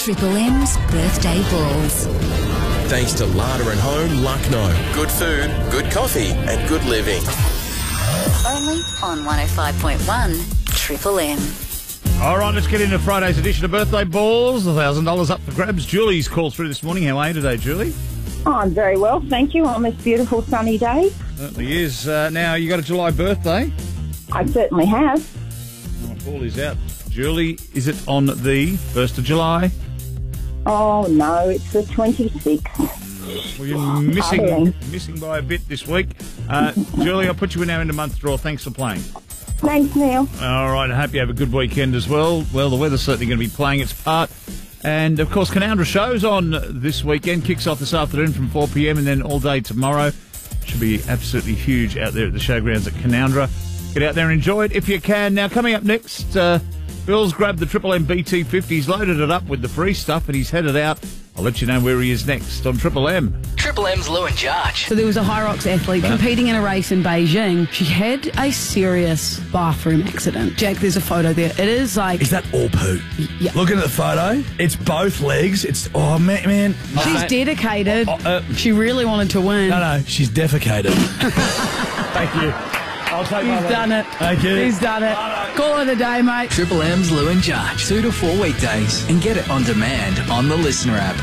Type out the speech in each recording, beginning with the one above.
Triple M's Birthday Balls. Thanks to Larder and Home, Lucknow. Good food, good coffee and good living. Only on 105.1 Triple M. All right, let's get into Friday's edition of Birthday Balls. $1,000 up for grabs. Julie's called through this morning. How are you today, Julie? Oh, I'm very well, thank you, on this beautiful sunny day. Certainly is. Now, you got a July birthday? I certainly have. My ball is out. Julie, is it on the 1st of July? Oh, no, it's the 26th. Well, you're missing by a bit this week. Julie, I'll put you in our end-of-month draw. Thanks for playing. Thanks, Neil. All right, I hope you have a good weekend as well. Well, the weather's certainly going to be playing its part. And, of course, Canoundra Show's on this weekend. Kicks off this afternoon from 4 p.m. and then all day tomorrow. Should be absolutely huge out there at the showgrounds at Canoundra. Get out there and enjoy it if you can. Now, coming up next, Bill's grabbed the Triple M BT50. He's loaded it up with the free stuff and he's headed out. I'll let you know where he is next on Triple M. Triple M's Lou and Jarge. So there was a Hyrox athlete competing in a race in Beijing. She had a serious bathroom accident. Jack, there's a photo there. It is like... Is that all poo? Yeah. Looking at the photo, it's both legs. It's, oh, man. She's dedicated. She really wanted to win. No, she's defecated. Thank you. I'll take He's done it. Thank you. He's done it. Call it a day, mate. Triple M's Lou and Jarge. 2 to 4 weekdays. And get it on demand on the Listener app.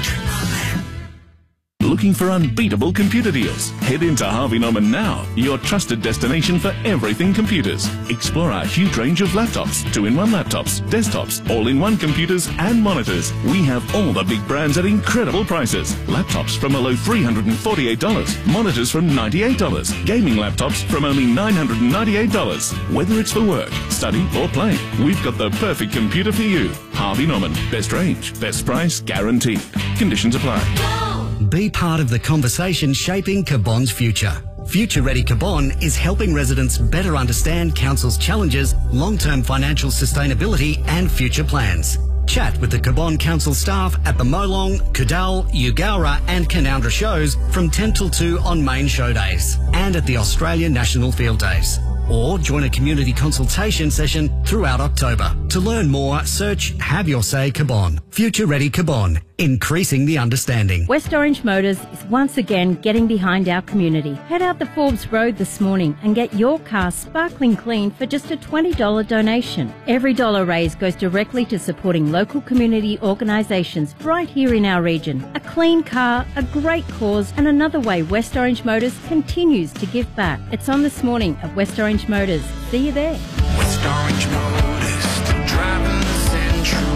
Looking for unbeatable computer deals? Head into Harvey Norman now, your trusted destination for everything computers. Explore our huge range of laptops, 2-in-1 laptops, desktops, all-in-one computers and monitors. We have all the big brands at incredible prices. Laptops from below $348, monitors from $98, gaming laptops from only $998. Whether it's for work, study or play, we've got the perfect computer for you. Harvey Norman, best range, best price, guaranteed. Conditions apply. Be part of the conversation shaping Cabon's future. Future Ready Cabon is helping residents better understand Council's challenges, long-term financial sustainability and future plans. Chat with the Cabon Council staff at the Molong, Kudal, Eugowra and Canoundra shows from 10 till 2 on main show days and at the Australian National Field Days. Or join a community consultation session throughout October. To learn more, search Have Your Say Cabon. Future Ready Cabon. Increasing the understanding. West Orange Motors is once again getting behind our community. Head out the Forbes Road this morning and get your car sparkling clean for just a $20 donation. Every dollar raised goes directly to supporting local community organisations right here in our region. A clean car, a great cause, and another way West Orange Motors continues to give back. It's on this morning at West Orange Motors. See you there. West Orange Motors, still driving the Central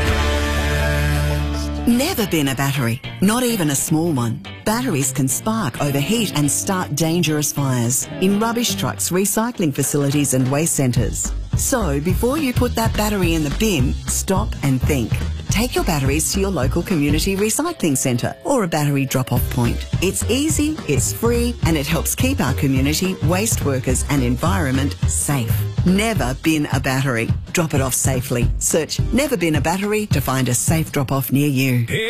West. Never been a battery, not even a small one. Batteries can spark, overheat and start dangerous fires in rubbish trucks, recycling facilities and waste centres. So before you put that battery in the bin, stop and think. Take your batteries to your local community recycling centre or a battery drop-off point. It's easy, it's free, and it helps keep our community, waste workers and environment safe. Never bin a battery. Drop it off safely. Search Never Bin a Battery to find a safe drop-off near you.